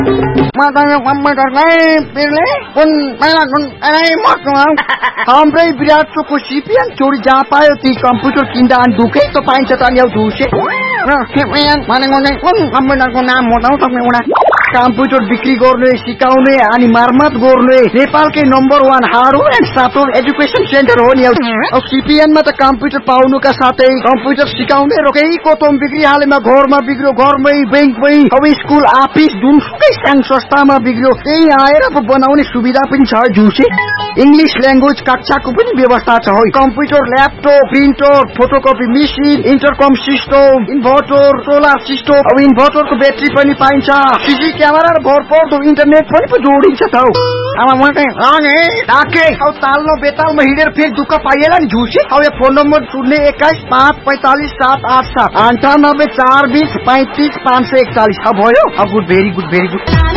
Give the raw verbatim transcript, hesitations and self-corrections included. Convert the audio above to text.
हाम्रै विराट चोकको सिपिएन चोरी जहाँ पायो ती कम्प्युटर किन्दा अनि दुखै त पाइन्छ त नि झुसे कम्प्युटरको नाम बताउ सक्ने एउटा कम्प्युटर बिक्री गर्ने सिकाउने अनि मर्मत गर्ने नेपालकै number one hardware and software education centre हो नि। अब सिपिएनमा त कम्प्युटर पाउनुका साथै कम्प्युटर सिकाउने र केही कोतम बिक्री हालेमा घरमा बिग्रियो घरमै बैंकमै अब स्कुल अफिस जुनसुकै सानो संस्थामा बिग्रियो त्यही आएर बनाउने सुविधा पनि छ झुसे। इंग्लिश ल्याङ्ग्वेज कक्षाको पनि व्यवस्था छ है। Computer laptop printer photocopy machine इन्टरकम system inverter solar system अब इन्भर्टरको ब्याट्री पनि पाइन्छ सीसी क्यामेरा र भरपर्दो इन्टरनेट पनि पो जोडिन्छ त हौ। अब मलाई अनि डाके अब तालमा बेतालमा हिँडेर फेरि दुःख पाइएला नि झुसे। अब यो फोन नम्बर शून्य एक्काइस पाँच पैंतालीस सात आठ सात अन्ठानब्बे चार बीस पैंतीस पाँच सय एकचालीस अब भयो। अब good very good very good.